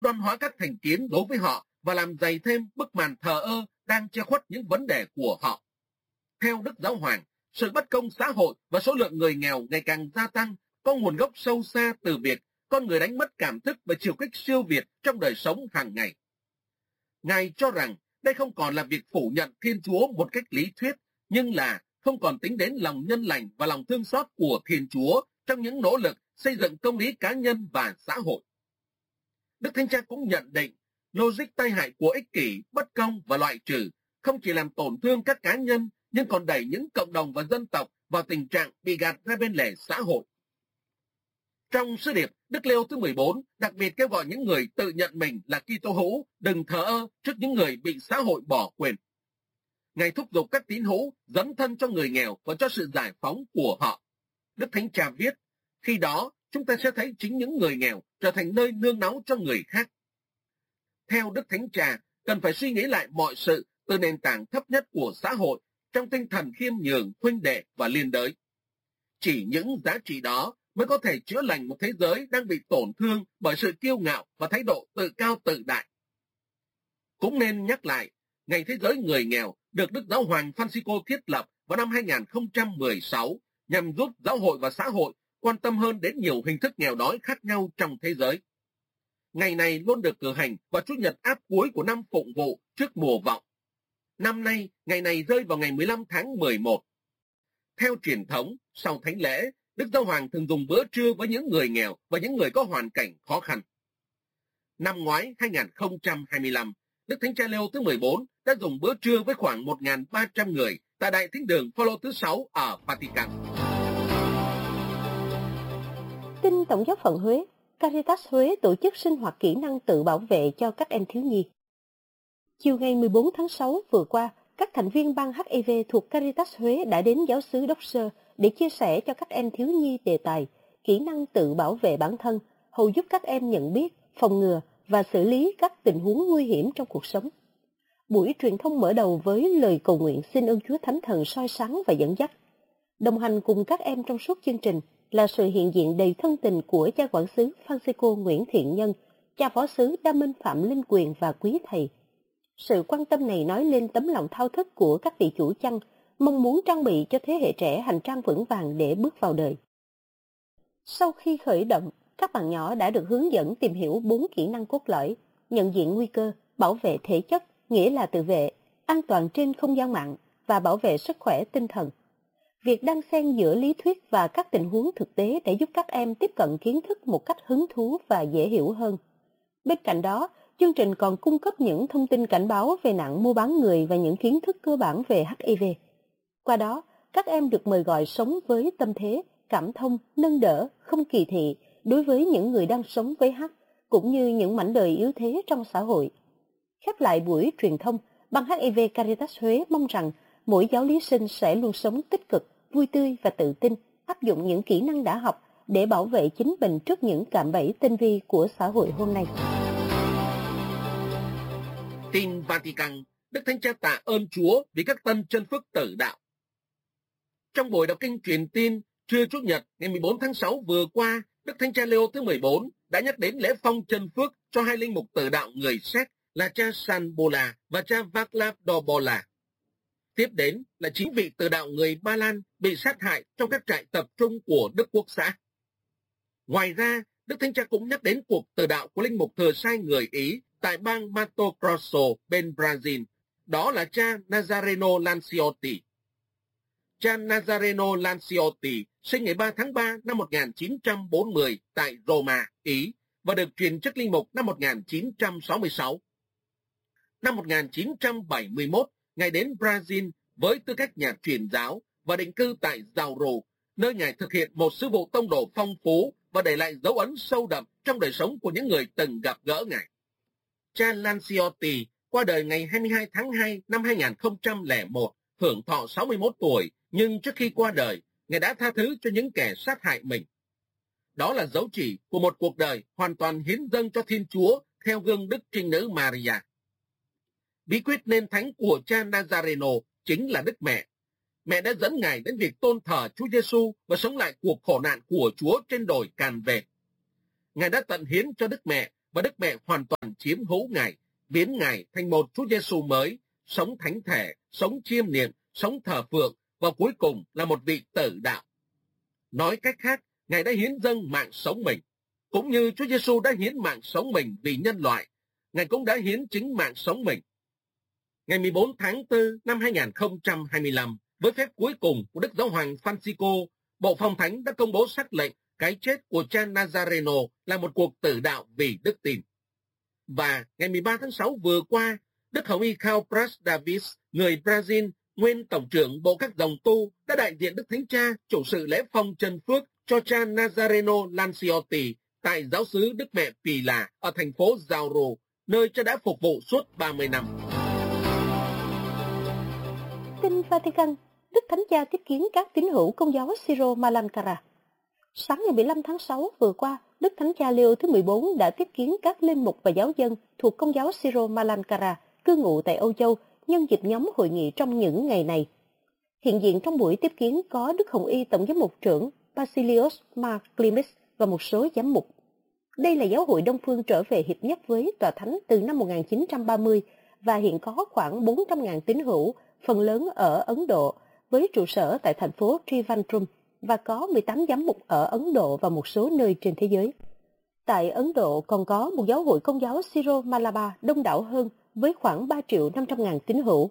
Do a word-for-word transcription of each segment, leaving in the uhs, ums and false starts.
đoan hóa các thành kiến đối với họ và làm dày thêm bức màn thờ ơ đang che khuất những vấn đề của họ. Theo Đức Giáo Hoàng, sự bất công xã hội và số lượng người nghèo ngày càng gia tăng có nguồn gốc sâu xa từ việc con người đánh mất cảm thức và chiều kích siêu việt trong đời sống hàng ngày. Ngài cho rằng đây không còn là việc phủ nhận Thiên Chúa một cách lý thuyết, nhưng là không còn tính đến lòng nhân lành và lòng thương xót của Thiên Chúa trong những nỗ lực xây dựng công lý cá nhân và xã hội. Đức Thánh Cha cũng nhận định logic tai hại của ích kỷ, bất công và loại trừ không chỉ làm tổn thương các cá nhân nhưng còn đẩy những cộng đồng và dân tộc vào tình trạng bị gạt ra bên lề xã hội. Trong sứ điệp, Đức Leo thứ mười bốn đặc biệt kêu gọi những người tự nhận mình là Kitô hữu đừng thờ ơ trước những người bị xã hội bỏ quên. Ngài thúc giục các tín hữu dấn thân cho người nghèo và cho sự giải phóng của họ. Đức Thánh Cha viết, khi đó chúng ta sẽ thấy chính những người nghèo trở thành nơi nương náu cho người khác. Theo Đức Thánh Cha, cần phải suy nghĩ lại mọi sự từ nền tảng thấp nhất của xã hội trong tinh thần khiêm nhường, huynh đệ và liên đới. Chỉ những giá trị đó mới có thể chữa lành một thế giới đang bị tổn thương bởi sự kiêu ngạo và thái độ tự cao tự đại. Cũng nên nhắc lại, Ngày Thế giới Người Nghèo được Đức Giáo Hoàng Francisco thiết lập vào năm hai nghìn không trăm mười sáu nhằm giúp giáo hội và xã hội quan tâm hơn đến nhiều hình thức nghèo đói khác nhau trong thế giới. Ngày này luôn được cử hành vào Chủ nhật áp cuối của năm Phụng vụ trước mùa vọng. Năm nay, ngày này rơi vào ngày mười lăm tháng mười một. Theo truyền thống, sau thánh lễ, Đức Giáo Hoàng thường dùng bữa trưa với những người nghèo và những người có hoàn cảnh khó khăn. Năm ngoái hai nghìn không trăm hai mươi lăm, Đức Thánh Cha Leo thứ mười bốn đã dùng bữa trưa với khoảng một nghìn ba trăm người tại Đại Thánh đường Phaolô thứ sáu ở Vatican. Tin Tổng giáo phận Huế, Caritas Huế tổ chức sinh hoạt kỹ năng tự bảo vệ cho các em thiếu nhi. Chiều ngày mười bốn tháng sáu vừa qua, các thành viên ban hát i vê thuộc Caritas Huế đã đến giáo xứ Đốc Sơ để chia sẻ cho các em thiếu nhi đề tài kỹ năng tự bảo vệ bản thân, hầu giúp các em nhận biết, phòng ngừa và xử lý các tình huống nguy hiểm trong cuộc sống. Buổi truyền thông mở đầu với lời cầu nguyện xin ơn Chúa Thánh Thần soi sáng và dẫn dắt. Đồng hành cùng các em trong suốt chương trình là sự hiện diện đầy thân tình của cha quản xứ Francisco Nguyễn Thiện Nhân, cha phó xứ Đa Minh Phạm Linh Quyền và quý thầy. Sự quan tâm này nói lên tấm lòng thao thức của các vị chủ chăn, mong muốn trang bị cho thế hệ trẻ hành trang vững vàng để bước vào đời. Sau khi khởi động, các bạn nhỏ đã được hướng dẫn tìm hiểu bốn kỹ năng cốt lõi: nhận diện nguy cơ, bảo vệ thể chất, nghĩa là tự vệ, an toàn trên không gian mạng và bảo vệ sức khỏe tinh thần. Việc đan xen giữa lý thuyết và các tình huống thực tế để giúp các em tiếp cận kiến thức một cách hứng thú và dễ hiểu hơn. Bên cạnh đó, chương trình còn cung cấp những thông tin cảnh báo về nạn mua bán người và những kiến thức cơ bản về hát i vê. Qua đó, các em được mời gọi sống với tâm thế, cảm thông, nâng đỡ, không kỳ thị đối với những người đang sống với H, cũng như những mảnh đời yếu thế trong xã hội. Khép lại buổi truyền thông, Ban hát i vê Caritas Huế mong rằng mỗi giáo lý sinh sẽ luôn sống tích cực, vui tươi và tự tin, áp dụng những kỹ năng đã học để bảo vệ chính mình trước những cạm bẫy tinh vi của xã hội hôm nay. Tin Vatican, Đức Thánh Cha tạ ơn Chúa vì các tân chân phước tử đạo. Trong buổi đọc kinh truyền tin trưa Chủ nhật ngày mười bốn tháng sáu vừa qua, Đức Thánh Cha Leo thứ mười bốn đã nhắc đến lễ phong chân phước cho hai linh mục tử đạo người Séc là cha San Bola và cha Vaclav Dobola. Tiếp đến là chín vị tử đạo người Ba Lan bị sát hại trong các trại tập trung của Đức Quốc xã. Ngoài ra, Đức Thánh Cha cũng nhắc đến cuộc tử đạo của linh mục thừa sai người Ý tại bang Mato Grosso bên Brazil, đó là cha Nazareno Lanciotti. Cha Nazareno Lanciotti sinh ngày ba tháng ba năm một nghìn chín trăm bốn mươi tại Roma, Ý và được truyền chức linh mục năm một nghìn chín trăm sáu mươi sáu. Năm một nghìn chín trăm bảy mươi mốt, Ngài đến Brazil với tư cách nhà truyền giáo và định cư tại Jauru, nơi Ngài thực hiện một sứ vụ tông đồ phong phú và để lại dấu ấn sâu đậm trong đời sống của những người từng gặp gỡ Ngài. Cha Lanciotti qua đời ngày hai mươi hai tháng hai năm hai nghìn không trăm lẻ một, hưởng thọ sáu mươi mốt tuổi, nhưng trước khi qua đời, Ngài đã tha thứ cho những kẻ sát hại mình. Đó là dấu chỉ của một cuộc đời hoàn toàn hiến dâng cho Thiên Chúa theo gương Đức Trinh Nữ Maria. Bí quyết nên thánh của cha Nazareno chính là Đức Mẹ. Mẹ đã dẫn Ngài đến việc tôn thờ Chúa Giêsu và sống lại cuộc khổ nạn của Chúa trên đồi Càn Về. Ngài đã tận hiến cho Đức Mẹ và Đức Mẹ hoàn toàn chiếm hữu Ngài, biến Ngài thành một Chúa Giêsu mới, sống thánh thể, sống chiêm niệm, sống thờ phượng và cuối cùng là một vị tử đạo. Nói cách khác, Ngài đã hiến dâng mạng sống mình. Cũng như Chúa Giêsu đã hiến mạng sống mình vì nhân loại, Ngài cũng đã hiến chính mạng sống mình. Ngày mười bốn tháng tư năm hai nghìn không trăm hai mươi lăm, với phép cuối cùng của Đức Giáo hoàng Francisco, Bộ Phong Thánh đã công bố sắc lệnh cái chết của cha Nazareno là một cuộc tử đạo vì đức tin. Và ngày mười ba tháng sáu vừa qua, Đức Hồng Y Carl Pras Davis, người Brazil, nguyên Tổng trưởng Bộ các dòng tu, đã đại diện Đức Thánh Cha chủ sự lễ phong chân phước cho cha Nazareno Lanciotti tại giáo xứ Đức Mẹ Pila ở thành phố Zauro, nơi cha đã phục vụ suốt ba mươi năm. Tin Vatican, Đức Thánh Cha tiếp kiến các tín hữu Công giáo Syro Malankara. Sáng ngày mười lăm tháng sáu vừa qua, Đức Thánh Cha Leo thứ mười bốn đã tiếp kiến các linh mục và giáo dân thuộc Công giáo Syro Malankara cư ngụ tại Âu Châu nhân dịp nhóm hội nghị trong những ngày này. Hiện diện trong buổi tiếp kiến có Đức Hồng Y Tổng giám mục trưởng Basilios Marklimis và một số giám mục. Đây là giáo hội Đông Phương trở về hiệp nhất với Tòa Thánh từ năm một nghìn chín trăm ba mươi và hiện có khoảng bốn trăm nghìn tín hữu, phần lớn ở Ấn Độ, với trụ sở tại thành phố Trivandrum và có mười tám giám mục ở Ấn Độ và một số nơi trên thế giới. Tại Ấn Độ còn có một giáo hội Công giáo Syro Malabar đông đảo hơn với khoảng ba triệu năm trăm nghìn tín hữu.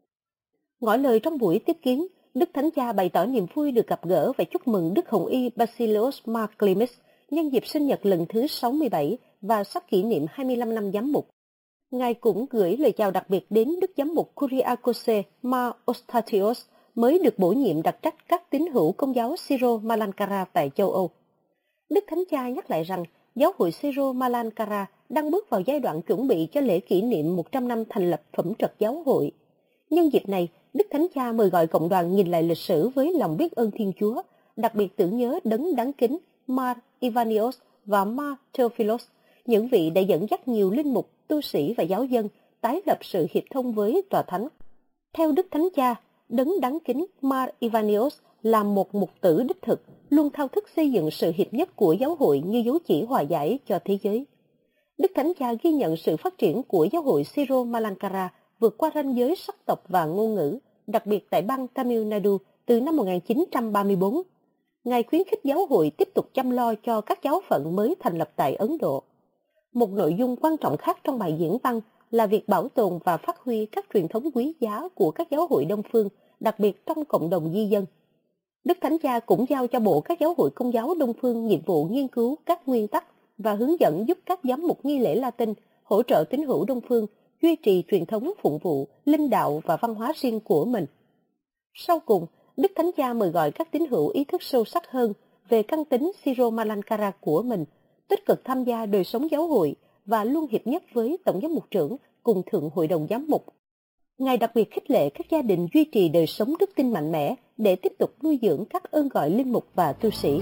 Ngỏ lời trong buổi tiếp kiến, Đức Thánh Cha bày tỏ niềm vui được gặp gỡ và chúc mừng Đức Hồng Y Basilios Marklimis nhân dịp sinh nhật lần thứ sáu mươi bảy và sắp kỷ niệm hai mươi lăm năm giám mục. Ngài cũng gửi lời chào đặc biệt đến Đức Giám mục Kyriakose Mar Ostatios mới được bổ nhiệm đặc trách các tín hữu Công giáo Syro Malankara tại châu Âu. Đức Thánh Cha nhắc lại rằng giáo hội Syro Malankara đang bước vào giai đoạn chuẩn bị cho lễ kỷ niệm một trăm năm thành lập phẩm trật giáo hội. Nhân dịp này, Đức Thánh Cha mời gọi cộng đoàn nhìn lại lịch sử với lòng biết ơn Thiên Chúa, đặc biệt tưởng nhớ đấng đáng kính Mar Ivanios và Mar Theophilos, những vị đã dẫn dắt nhiều linh mục, tu sĩ và giáo dân tái lập sự hiệp thông với Tòa Thánh. Theo Đức Thánh Cha, đấng đáng kính Mar Ivanios là một mục tử đích thực, luôn thao thức xây dựng sự hiệp nhất của giáo hội như dấu chỉ hòa giải cho thế giới. Đức Thánh Cha ghi nhận sự phát triển của giáo hội Syro Malankara vượt qua ranh giới sắc tộc và ngôn ngữ, đặc biệt tại bang Tamil Nadu từ năm một nghìn chín trăm ba mươi tư. Ngài khuyến khích giáo hội tiếp tục chăm lo cho các giáo phận mới thành lập tại Ấn Độ. Một nội dung quan trọng khác trong bài diễn văn là việc bảo tồn và phát huy các truyền thống quý giá của các giáo hội Đông Phương, đặc biệt trong cộng đồng di dân. Đức Thánh Cha cũng giao cho Bộ các giáo hội Công giáo Đông Phương nhiệm vụ nghiên cứu các nguyên tắc và hướng dẫn giúp các giám mục nghi lễ Latin hỗ trợ tín hữu Đông Phương duy trì truyền thống phụng vụ, linh đạo và văn hóa riêng của mình. Sau cùng, Đức Thánh Cha mời gọi các tín hữu ý thức sâu sắc hơn về căn tính Syro Malankara của mình, tích cực tham gia đời sống giáo hội và luôn hiệp nhất với Tổng giám mục trưởng cùng Thượng hội đồng giám mục. Ngài đặc biệt khích lệ các gia đình duy trì đời sống đức tin mạnh mẽ để tiếp tục nuôi dưỡng các ơn gọi linh mục và tu sĩ.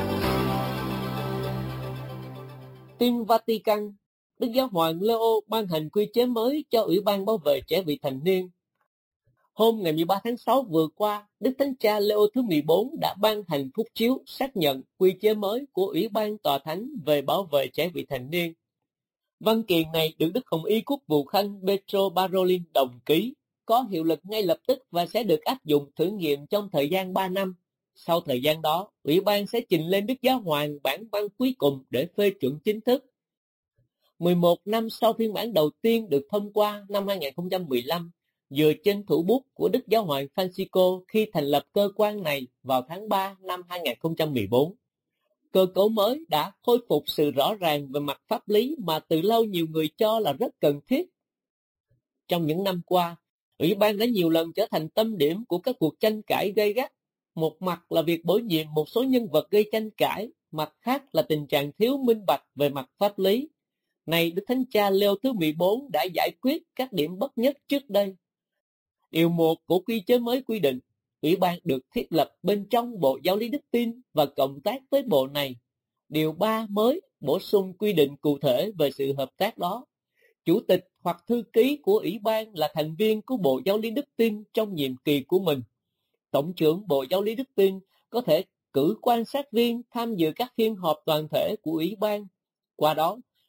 Tin Vatican, Đức Giáo hoàng Leo ban hành quy chế mới cho Ủy ban bảo vệ trẻ vị thành niên. Hôm ngày mười ba tháng sáu vừa qua, Đức Thánh Cha Leo thứ mười bốn đã ban hành phúc chiếu xác nhận quy chế mới của Ủy ban Tòa Thánh về bảo vệ trẻ vị thành niên. Văn kiện này được Đức Hồng Y Quốc vụ Khanh Petro Parolin đồng ký, có hiệu lực ngay lập tức và sẽ được áp dụng thử nghiệm trong thời gian ba năm. Sau thời gian đó, Ủy ban sẽ trình lên Đức Giáo hoàng bản văn cuối cùng để phê chuẩn chính thức. mười một năm sau phiên bản đầu tiên được thông qua năm hai nghìn không trăm mười lăm, dựa trên thủ bút của Đức Giáo hoàng Francisco khi thành lập cơ quan này vào tháng ba năm hai nghìn không trăm mười bốn. Cơ cấu mới đã khôi phục sự rõ ràng về mặt pháp lý mà từ lâu nhiều người cho là rất cần thiết. Trong những năm qua, Ủy ban đã nhiều lần trở thành tâm điểm của các cuộc tranh cãi gay gắt. Một mặt là việc bổ nhiệm một số nhân vật gây tranh cãi, mặt khác là tình trạng thiếu minh bạch về mặt pháp lý. Này, Đức Thánh Cha Leo thứ mười bốn đã giải quyết các điểm bất nhất trước đây. Điều một của quy chế mới quy định, Ủy ban được thiết lập bên trong Bộ Giáo lý Đức tin và cộng tác với bộ này. Điều ba mới bổ sung quy định cụ thể về sự hợp tác đó. Chủ tịch hoặc thư ký của Ủy ban là thành viên của Bộ Giáo lý Đức tin trong nhiệm kỳ của mình. Tổng trưởng Bộ Giáo lý Đức tin có thể cử quan sát viên tham dự các phiên họp toàn thể của Ủy ban. Qua đó,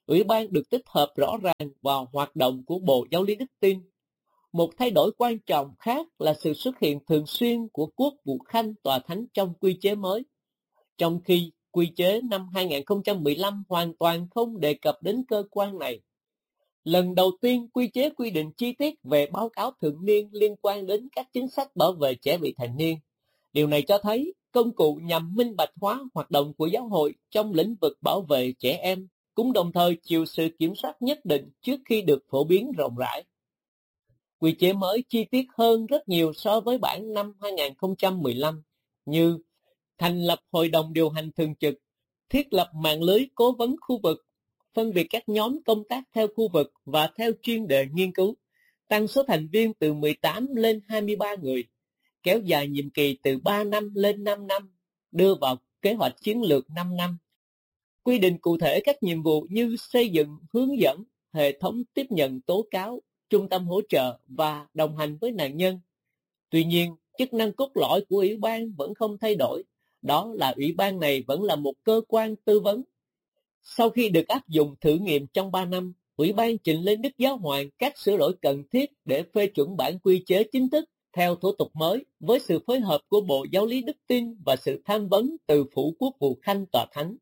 Ủy ban được tích hợp rõ ràng vào hoạt động của Bộ Giáo lý Đức Tin. Một thay đổi quan trọng khác là sự xuất hiện thường xuyên của Quốc vụ Khanh Tòa Thánh trong quy chế mới, trong khi quy chế năm hai không một lăm hoàn toàn không đề cập đến cơ quan này. Lần đầu tiên, quy chế quy định chi tiết về báo cáo thường niên liên quan đến các chính sách bảo vệ trẻ vị thành niên. Điều này cho thấy công cụ nhằm minh bạch hóa hoạt động của giáo hội trong lĩnh vực bảo vệ trẻ em, cũng đồng thời chịu sự kiểm soát nhất định trước khi được phổ biến rộng rãi. Quy chế mới chi tiết hơn rất nhiều so với bản năm hai không một lăm, như thành lập hội đồng điều hành thường trực, thiết lập mạng lưới cố vấn khu vực, phân biệt các nhóm công tác theo khu vực và theo chuyên đề nghiên cứu, tăng số thành viên từ mười tám lên hai mươi ba người, kéo dài nhiệm kỳ từ ba năm lên năm năm, đưa vào kế hoạch chiến lược năm năm, quy định cụ thể các nhiệm vụ như xây dựng, hướng dẫn, hệ thống tiếp nhận tố cáo, trung tâm hỗ trợ và đồng hành với nạn nhân. Tuy nhiên, chức năng cốt lõi của Ủy ban vẫn không thay đổi, đó là Ủy ban này vẫn là một cơ quan tư vấn. Sau khi được áp dụng thử nghiệm trong ba năm, Ủy ban trình lên Đức Giáo Hoàng các sửa đổi cần thiết để phê chuẩn bản quy chế chính thức theo thủ tục mới, với sự phối hợp của Bộ Giáo lý Đức Tin và sự tham vấn từ Phủ Quốc vụ Khanh Tòa Thánh.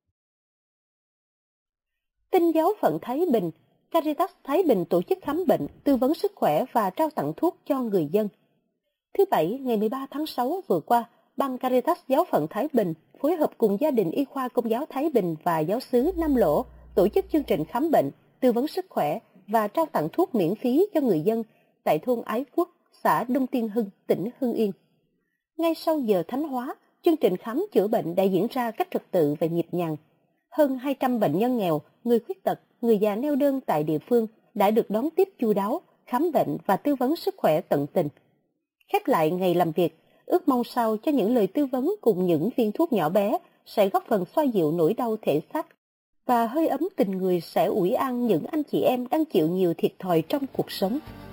Tin giáo phận Thái Bình, Caritas Thái Bình tổ chức khám bệnh, tư vấn sức khỏe và trao tặng thuốc cho người dân. Thứ Bảy, ngày mười ba tháng sáu vừa qua, Ban Caritas giáo phận Thái Bình phối hợp cùng gia đình Y khoa Công giáo Thái Bình và giáo xứ Nam Lỗ tổ chức chương trình khám bệnh, tư vấn sức khỏe và trao tặng thuốc miễn phí cho người dân tại thôn Ái Quốc, xã Đông Tiên Hưng, tỉnh Hưng Yên. Ngay sau giờ thánh hóa, chương trình khám chữa bệnh đã diễn ra cách trật tự và nhịp nhàng. Hơn hai trăm bệnh nhân nghèo, người khuyết tật, người già neo đơn tại địa phương đã được đón tiếp chu đáo, khám bệnh và tư vấn sức khỏe tận tình. Khép lại ngày làm việc, ước mong sau cho những lời tư vấn cùng những viên thuốc nhỏ bé sẽ góp phần xoa dịu nỗi đau thể xác và hơi ấm tình người sẽ ủi an những anh chị em đang chịu nhiều thiệt thòi trong cuộc sống.